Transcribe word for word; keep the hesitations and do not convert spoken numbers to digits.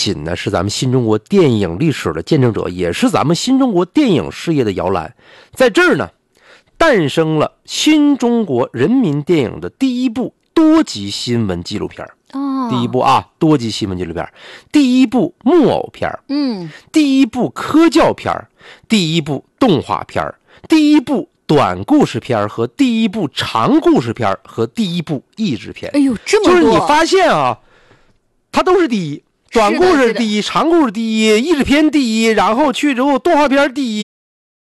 仅呢是咱们新中国电影历史的见证者，也是咱们新中国电影事业的摇篮。在这儿呢，诞生了新中国人民电影的第一部多集新闻纪录片。 哦， 第一部啊，多集新闻纪录片，第一部木偶片， 嗯， 第一部科教片，第一部动画片，第一部短故事片和第一部长故事片和第一部译制片。 哎呦，这么多！ 就是你发现啊，它都是第一，短故事第一，长故事第一，译制片第一，然后去之后动画片第一，